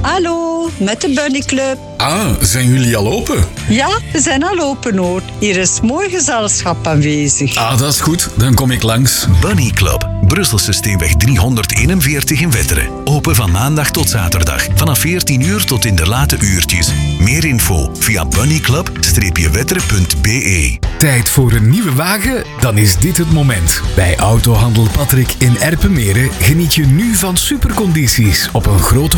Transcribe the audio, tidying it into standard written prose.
Hallo, met de Bunny Club. Ah, zijn jullie al open? Ja, we zijn al open hoor. Hier is mooi gezelschap aanwezig. Ah, dat is goed. Dan kom ik langs. Bunny Club, Brusselse Steenweg 341 in Wetteren. Open van maandag tot zaterdag. Vanaf 14 uur tot in de late uurtjes. Meer info via bunnyclub-wetteren.be. Tijd voor een nieuwe wagen? Dan is dit het moment. Bij Autohandel Patrick in Erpenmeren geniet je nu van supercondities op een grote